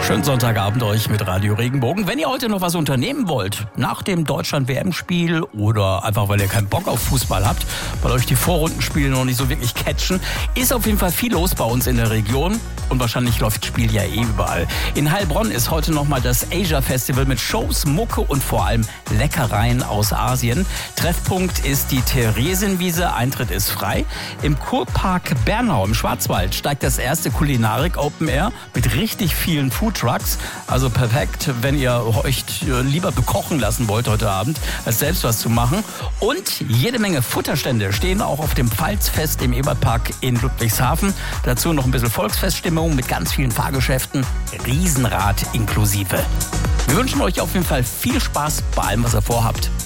Schönen Sonntagabend euch mit Radio Regenbogen. Wenn ihr heute noch was unternehmen wollt, nach dem Deutschland-WM-Spiel oder einfach, weil ihr keinen Bock auf Fußball habt, weil euch die Vorrundenspiele noch nicht so wirklich catchen, ist auf jeden Fall viel los bei uns in der Region. Und wahrscheinlich läuft das Spiel ja überall. In Heilbronn ist heute nochmal das Asia Festival mit Shows, Mucke und vor allem Leckereien aus Asien. Treffpunkt ist die Theresienwiese, Eintritt ist frei. Im Kurpark Bernau im Schwarzwald steigt das erste Kulinarik Open Air mit richtig vielen Foodtrucks. Also perfekt, wenn ihr euch lieber bekochen lassen wollt heute Abend, als selbst was zu machen. Und jede Menge Futterstände stehen auch auf dem Pfalzfest im Ebertpark in Ludwigshafen. Dazu noch ein bisschen Volksfeststimmung mit ganz vielen Fahrgeschäften, Riesenrad inklusive. Wir wünschen euch auf jeden Fall viel Spaß bei allem, was ihr vorhabt.